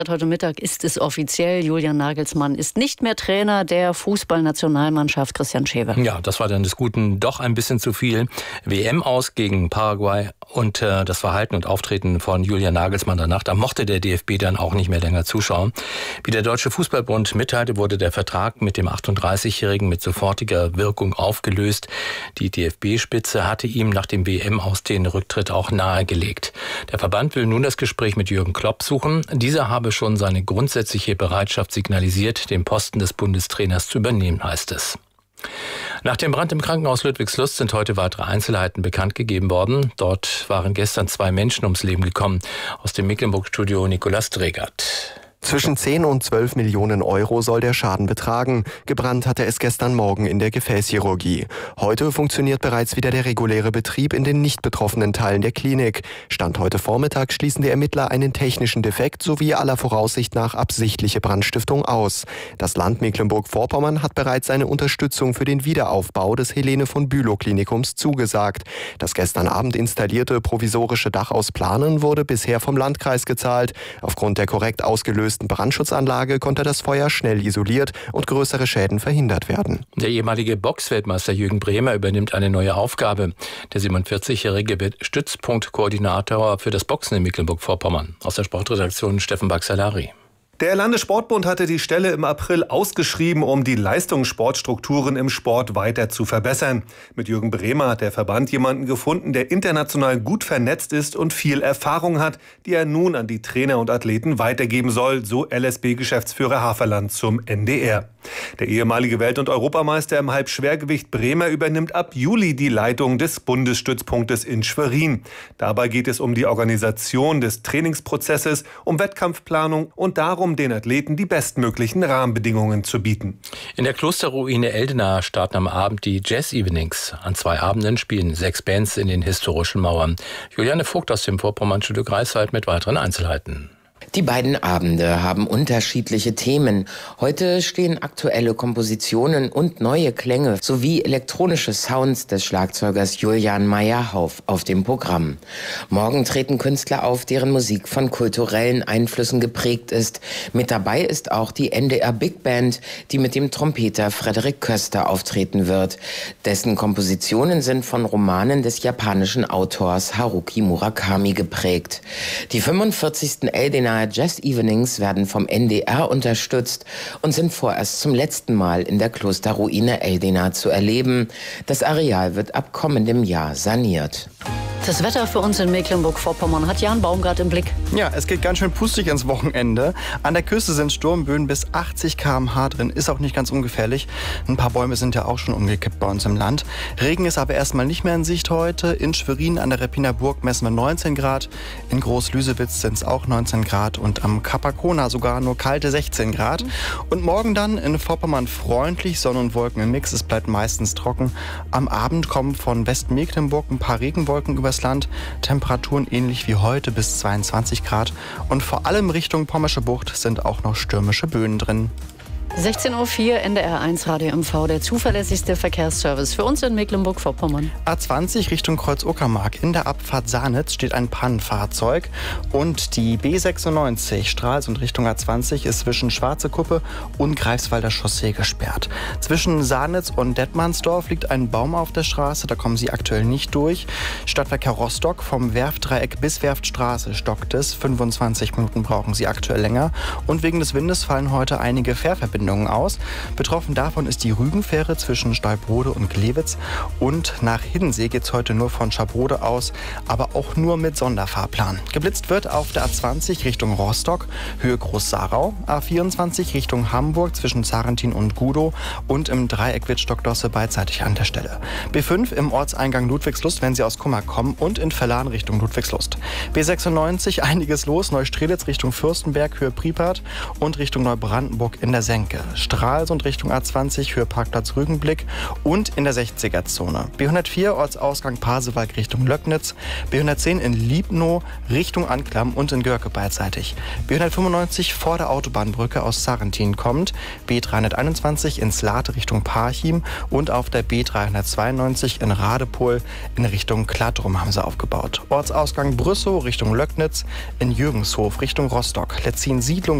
Heute Mittag ist es offiziell. Julian Nagelsmann ist nicht mehr Trainer der Fußballnationalmannschaft. Christian Schewe. Ja, das war dann des Guten doch ein bisschen zu viel. WM aus gegen Paraguay und das Verhalten und Auftreten von Julian Nagelsmann danach, da mochte der DFB dann auch nicht mehr länger zuschauen. Wie der Deutsche Fußballbund mitteilte, wurde der Vertrag mit dem 38-Jährigen mit sofortiger Wirkung aufgelöst. Die DFB-Spitze hatte ihm nach dem WM aus den Rücktritt auch nahegelegt. Der Verband will nun das Gespräch mit Jürgen Klopp suchen. Dieser habe schon seine grundsätzliche Bereitschaft signalisiert, den Posten des Bundestrainers zu übernehmen, heißt es. Nach dem Brand im Krankenhaus Ludwigslust sind heute weitere Einzelheiten bekannt gegeben worden. Dort waren gestern 2 Menschen ums Leben gekommen. Aus dem Mecklenburg-Studio Nikolaus Dregert. Zwischen 10 und 12 Millionen Euro soll der Schaden betragen. Gebrannt hatte es gestern Morgen in der Gefäßchirurgie. Heute funktioniert bereits wieder der reguläre Betrieb in den nicht betroffenen Teilen der Klinik. Stand heute Vormittag schließen die Ermittler einen technischen Defekt sowie aller Voraussicht nach absichtliche Brandstiftung aus. Das Land Mecklenburg-Vorpommern hat bereits eine Unterstützung für den Wiederaufbau des Helene-von-Bülow-Klinikums zugesagt. Das gestern Abend installierte provisorische Dach aus Planen wurde bisher vom Landkreis gezahlt. Aufgrund der korrekt ausgelösten Brandschutzanlage konnte das Feuer schnell isoliert und größere Schäden verhindert werden. Der ehemalige Boxweltmeister Jürgen Bremer übernimmt eine neue Aufgabe. Der 47-Jährige wird Stützpunktkoordinator für das Boxen in Mecklenburg-Vorpommern. Aus der Sportredaktion Steffen Baxalari. Der Landessportbund hatte die Stelle im April ausgeschrieben, um die Leistungssportstrukturen im Sport weiter zu verbessern. Mit Jürgen Bremer hat der Verband jemanden gefunden, der international gut vernetzt ist und viel Erfahrung hat, die er nun an die Trainer und Athleten weitergeben soll, so LSB-Geschäftsführer Haferland zum NDR. Der ehemalige Welt- und Europameister im Halbschwergewicht Bremer übernimmt ab Juli die Leitung des Bundesstützpunktes in Schwerin. Dabei geht es um die Organisation des Trainingsprozesses, um Wettkampfplanung und darum, den Athleten die bestmöglichen Rahmenbedingungen zu bieten. In der Klosterruine Eldena starten am Abend die Jazz Evenings. An 2 Abenden spielen 6 Bands in den historischen Mauern. Juliane Vogt aus dem Vorpommern-Studio Greifswald mit weiteren Einzelheiten. Die beiden Abende haben unterschiedliche Themen. Heute stehen aktuelle Kompositionen und neue Klänge sowie elektronische Sounds des Schlagzeugers Julian Meyerhoff auf dem Programm. Morgen treten Künstler auf, deren Musik von kulturellen Einflüssen geprägt ist. Mit dabei ist auch die NDR Big Band, die mit dem Trompeter Frederik Köster auftreten wird. Dessen Kompositionen sind von Romanen des japanischen Autors Haruki Murakami geprägt. Die 45. Eldener Jazz Evenings werden vom NDR unterstützt und sind vorerst zum letzten Mal in der Klosterruine Eldena zu erleben. Das Areal wird ab kommendem Jahr saniert. Das Wetter für uns in Mecklenburg-Vorpommern hat Jan Baumgart im Blick. Ja, es geht ganz schön pustig ins Wochenende. An der Küste sind Sturmböen bis 80 km/h drin. Ist auch nicht ganz ungefährlich. Ein paar Bäume sind ja auch schon umgekippt bei uns im Land. Regen ist aber erstmal nicht mehr in Sicht heute. In Schwerin an der Reppiner Burg messen wir 19 Grad. In Groß-Lüsewitz sind es auch 19 Grad. Und am Kap Arkona sogar nur kalte 16 Grad. Und morgen dann in Vorpommern freundlich, Sonne und Wolken im Mix. Es bleibt meistens trocken. Am Abend kommen von Westmecklenburg ein paar Regenwolken übers Land. Temperaturen ähnlich wie heute bis 22 Grad. Und vor allem Richtung Pommersche Bucht sind auch noch stürmische Böen drin. 16:04 Uhr, NDR1 Radio MV, der zuverlässigste Verkehrsservice für uns in Mecklenburg-Vorpommern. A20 Richtung Kreuz-Uckermark. In der Abfahrt Sahnitz steht ein Pannenfahrzeug. Und die B96 Stralsund Richtung A20 ist zwischen Schwarze Kuppe und Greifswalder Chaussee gesperrt. Zwischen Sahnitz und Detmansdorf liegt ein Baum auf der Straße. Da kommen Sie aktuell nicht durch. Stadtverkehr Rostock vom Werftdreieck bis Werftstraße stockt es. 25 Minuten brauchen Sie aktuell länger. Und wegen des Windes fallen heute einige Fährverbindungen aus. Betroffen davon ist die Rügenfähre zwischen Stolbrode und Glewitz. Und nach Hiddensee geht es heute nur von Schabrode aus, aber auch nur mit Sonderfahrplan. Geblitzt wird auf der A20 Richtung Rostock, Höhe Groß-Sarau, A24 Richtung Hamburg zwischen Zarentin und Gudow und im Dreieck Wittstock-Dosse beidseitig an der Stelle. B5 im Ortseingang Ludwigslust, wenn Sie aus Kummer kommen, und in Verlan Richtung Ludwigslust. B96 einiges los, Neustrelitz Richtung Fürstenberg, Höhe Pripart und Richtung Neubrandenburg in der Senke. Linke. Stralsund Richtung A20, Höhe Parkplatz Rügenblick und in der 60er-Zone. B104 Ortsausgang Pasewalk Richtung Löcknitz. B110 in Liebnow Richtung Anklam und in Görke beidseitig. B195 vor der Autobahnbrücke aus Sarrentin kommt. B321 in Slate Richtung Parchim und auf der B392 in Radepohl in Richtung Klattrum haben sie aufgebaut. Ortsausgang Brüssow Richtung Löcknitz, in Jürgenshof Richtung Rostock. Letzin Siedlung